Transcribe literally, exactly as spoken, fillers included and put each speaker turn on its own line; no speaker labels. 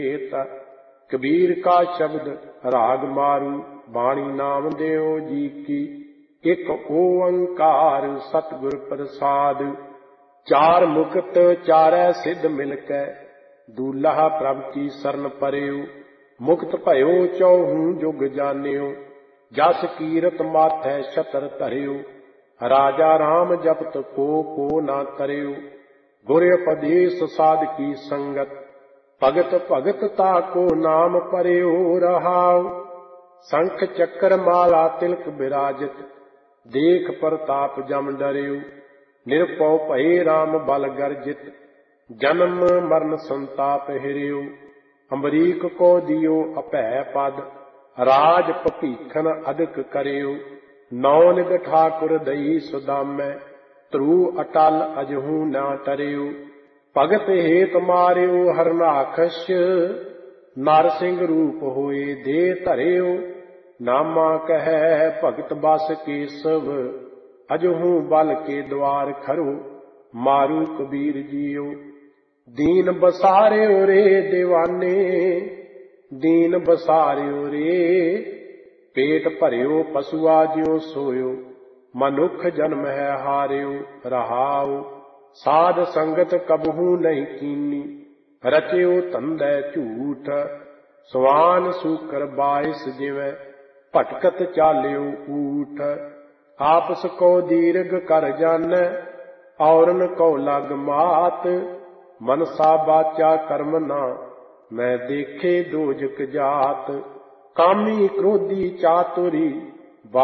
कबीर का शब्द राग मारू बाणी नाम देओ जी की। एक ओंकार सतगुर प्रसाद चार मुकत चारै सिद्ध मिलकै दूल्हा प्रभ की शरण परेऊ। मुक्त भयो चौहूं जुग जान्यो जस कीरत माथै छतर धर्यो। राजा राम जपत को को ना करयो गुर उपदेश साध की संगत। भगत भगत ताको नाम परयो रहाओ शंख चक्र माला तिलक विराजित देख प्रताप जम डर्यो। निरपौ भये राम बल गर्जित जन्म मरण संताप हिर्यो। अमरीक को दियो अपै पद राज पपीखन अधिक करयो। नौ निध ठाकुर दई सुदामै ध्रुव अटल अजहू ना टर्यो। भगत हेत मार्यो हरनाखस नर सिंह रूप होए दे धर्यो। नामा कहे भगत बस केसव अजहू बल के द्वार खरो। मारू कबीर जियो दीन बसार्यो रे दीवाने दीन बसार्यो रे। पेट भर्यो पशुआ ज्यो सोयो मनुख जन्म है हार्यो। रहाओ साध संगत कबहू नहीं कीनी रच्यो धंधै झूठ। सवान सूकर बाइस जिवै भटकत चाल्यो ऊठ। आपस को दीर्घ कर जानै औरन को लग मात। मनसा बाचा कर्म ना मैं देखे दोजक जात। कामी क्रोधी चातुरी